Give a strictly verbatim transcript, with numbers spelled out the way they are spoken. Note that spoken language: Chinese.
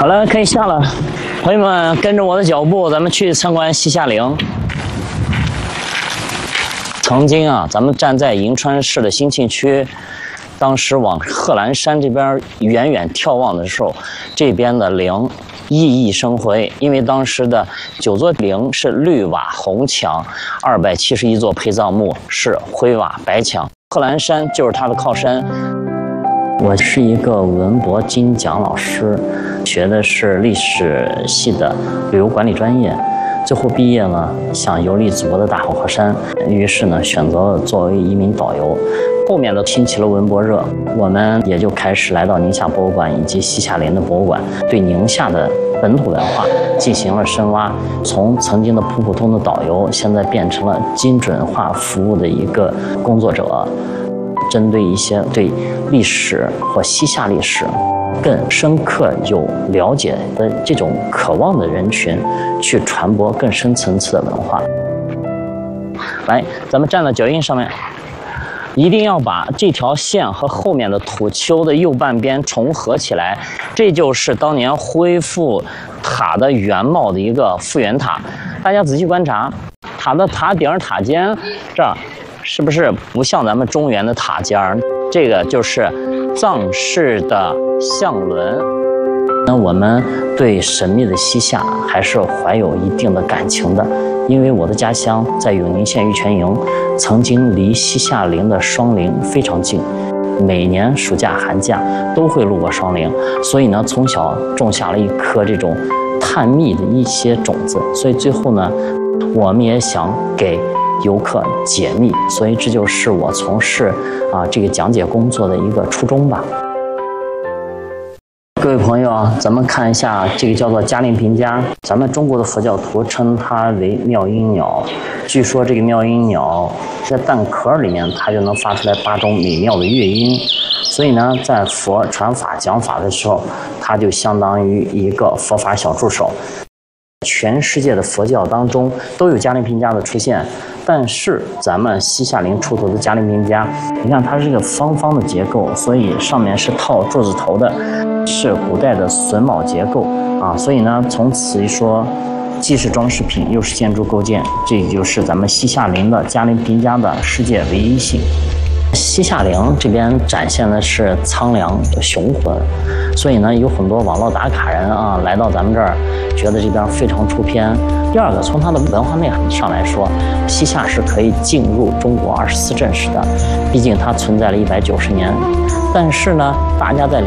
好了，可以下了。朋友们，跟着我的脚步，咱们去参观西夏陵。曾经啊，咱们站在银川市的兴庆区，当时往贺兰山这边远远眺望的时候，这边的陵熠熠生辉，因为当时的九座陵是绿瓦红墙，二百七十一座陪葬墓是灰瓦白墙，贺兰山就是它的靠山。我是一个文博金奖老师，学的是历史系的旅游管理专业。最后毕业呢，想游历祖国的大好河山，于是呢选择了作为一名导游。后面的兴起了文博热，我们也就开始来到宁夏博物馆以及西夏陵的博物馆，对宁夏的本土文化进行了深挖。从曾经的普普通的导游，现在变成了精准化服务的一个工作者。针对一些对历史或西夏历史更深刻有了解的这种渴望的人群，去传播更深层次的文化。来，咱们站到脚印上面，一定要把这条线和后面的土丘的右半边重合起来，这就是当年恢复塔的原貌的一个复原塔。大家仔细观察，塔的塔顶、塔尖这儿。是不是不像咱们中原的塔尖儿？这个就是藏式的象轮。那我们对神秘的西夏还是怀有一定的感情的，因为我的家乡在永宁县玉泉营，曾经离西夏陵的双陵非常近，每年暑假寒假都会路过双陵，所以呢，从小种下了一颗这种探秘的一些种子。所以最后呢，我们也想给游客解密，所以这就是我从事啊这个讲解工作的一个初衷吧。各位朋友啊，咱们看一下这个叫做嘉陵平家，咱们中国的佛教徒称它为妙音鸟。据说这个妙音鸟在蛋壳里面，它就能发出来八种美妙的乐音，所以呢，在佛传法讲法的时候，它就相当于一个佛法小助手。全世界的佛教当中都有嘉陵平家的出现，但是咱们西夏陵出土的嘉陵平家，你看它是一个方方的结构，所以上面是套柱子头的，是古代的榫卯结构啊。所以呢，从此一说，既是装饰品又是建筑构件，这就是咱们西夏陵的嘉陵平家的世界唯一性。西夏陵这边展现的是苍凉雄浑，所以呢，有很多网络打卡人啊来到咱们这儿，觉得这边非常出片。第二个，从它的文化内涵上来说，西夏是可以进入中国二十四正史的，毕竟它存在了一百九十年。但是呢，大家在